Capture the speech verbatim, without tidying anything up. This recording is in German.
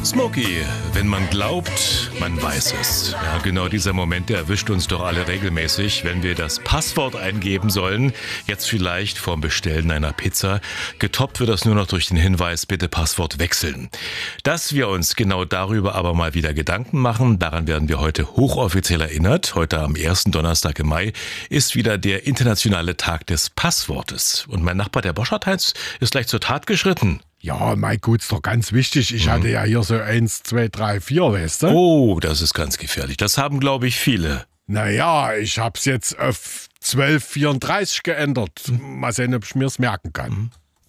Smokey, wenn man glaubt, man weiß es. Ja, genau dieser Moment, der erwischt uns doch alle regelmäßig, wenn wir das Passwort eingeben sollen. Jetzt vielleicht vorm Bestellen einer Pizza. Getoppt wird das nur noch durch den Hinweis, bitte Passwort wechseln. Dass wir uns genau darüber aber mal wieder Gedanken machen, daran werden wir heute hochoffiziell erinnert. Heute am ersten Donnerstag im Mai ist wieder der internationale Tag des Passwortes. Und mein Nachbar, der Boschert-Heinz, ist gleich zur Tat geschritten. Ja, mein Gut, ist doch ganz wichtig. Ich mhm. hatte ja hier so eins, zwei, drei, vier, weißt du? Oh, das ist ganz gefährlich. Das haben, glaube ich, viele. Naja, ich hab's jetzt auf zwölf vierunddreißig geändert. Mal sehen, ob ich mir's merken kann. Mhm.